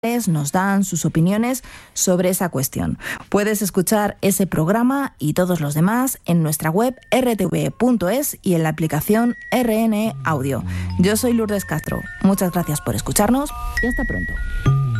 nos dan sus opiniones sobre esa cuestión. Puedes escuchar ese programa y todos los demás en nuestra web rtv.es y en la aplicación RN Audio. Yo soy Lourdes Castro. Muchas gracias por escucharnos y hasta pronto.